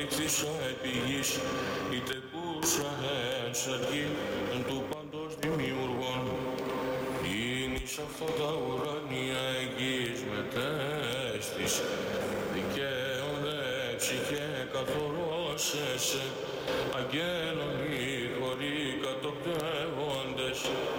αναπτύξησα επί γης, η τεκούσα εν σεργή, εν του παντός δημιουργών. Είνης αυτά τα ουράνια εγγύης μετέστης, δικαίων δε ψυχέ καθορώσεσαι, αγγέλων οι χωροί κατοπτεύοντες,